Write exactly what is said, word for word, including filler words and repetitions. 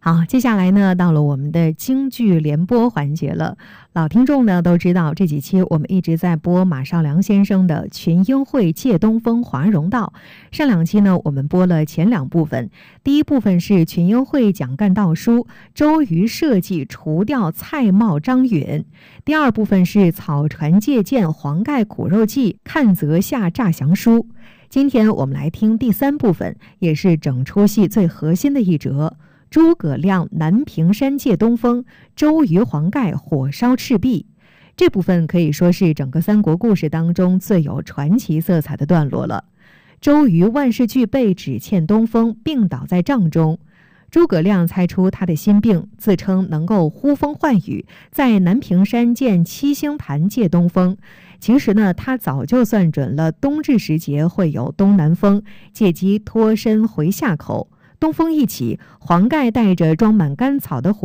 好，接下来呢，到了我们的京剧联播环节了。老听众呢都知道，这几期我们一直在播马绍良先生的《群英会借东风华容道》。上两期呢，我们播了前两部分，第一部分是群英会讲干道书，周瑜设计除掉蔡瑁、张允；第二部分是草船借箭、黄盖苦肉计，看则下诈降书。今天我们来听第三部分，也是整出戏最核心的一折。诸葛亮南屏山借东风，周瑜黄盖火烧赤壁。这部分可以说是整个三国故事当中最有传奇色彩的段落了。周瑜万事俱备，只欠东风，病倒在帐中。诸葛亮猜出他的心病，自称能够呼风唤雨，在南屏山见七星坛借东风。其实呢，他早就算准了冬至时节会有东南风，借机脱身回夏口。东风一起，黄盖带着装满干草的火